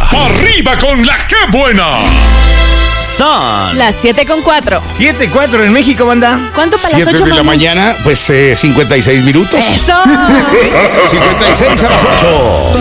¡Arriba con la que buena! Son Las 7:04. 7:04 en México, banda. ¿Cuánto para las 7 8, de la mamá? mañana, pues 56 minutos. ¡Eso! 56 a las 8.